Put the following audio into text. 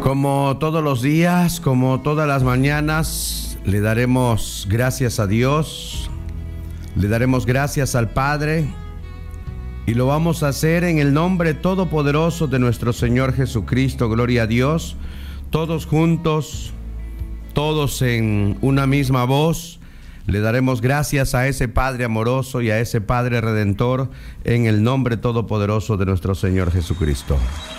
Como todos los días, como todas las mañanas, le daremos gracias a Dios, le daremos gracias al Padre, y lo vamos a hacer en el nombre todopoderoso de nuestro Señor Jesucristo. Gloria a Dios, todos juntos, todos en una misma voz. Le daremos gracias a ese Padre amoroso y a ese Padre redentor en el nombre todopoderoso de nuestro Señor Jesucristo.